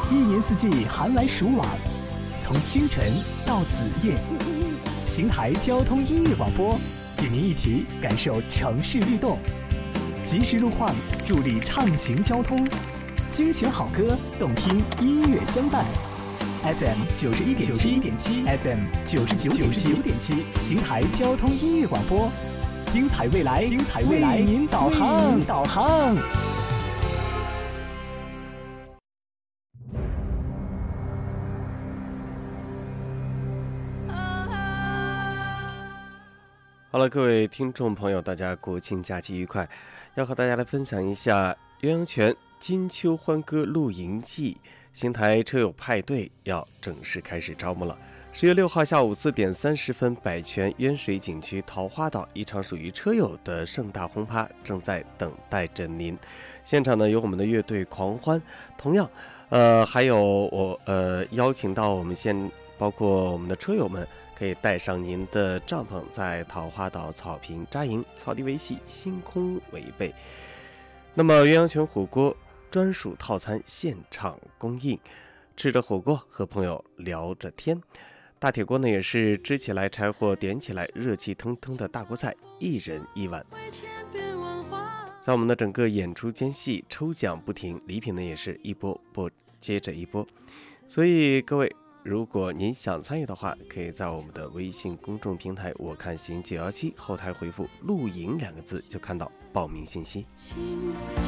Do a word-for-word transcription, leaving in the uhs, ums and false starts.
一年四季寒来暑往，从清晨到子夜，邢台交通音乐广播与您一起感受城市律动，及时路况助力畅行交通，精选好歌，动听音乐相伴。F M 九十一点七 ，F M 九十九点七，邢台交通音乐广播，精彩未来，精彩未来，为您导航，导航。 好了，各位听众朋友，大家国庆假期愉快！要和大家来分享一下鸳鸯泉金秋欢歌露营季，邢台车友派对要正式开始招募了。十月六号下午四点三十分，百泉渊水景区桃花岛一场属于车友的盛大轰趴正在等待着您。现场呢有我们的乐队狂欢，同样，呃，还有我呃邀请到我们现包括我们的车友们。可以带上您的帐篷，在桃花岛草坪扎营，草地为系，星空为背。那么鸳鸯泉火锅专属套餐现场供应，吃着火锅和朋友聊着天。大铁锅呢也是支起来，柴火点起来，热气腾腾的大锅菜，一人一碗。在我们的整个演出间隙，抽奖不停，礼品呢也是一波波接着一波。所以各位，如果您想参与的话，可以在我们的微信公众平台我看行九一七后台回复露营两个字，就看到报名信息。